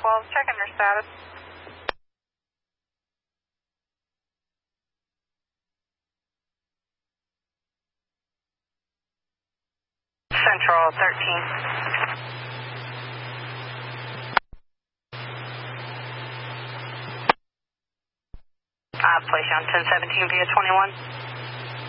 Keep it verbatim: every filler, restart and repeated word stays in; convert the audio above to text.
twelve, checking your status. Central thirteen. Uh, place you on ten seventeen via twenty-one.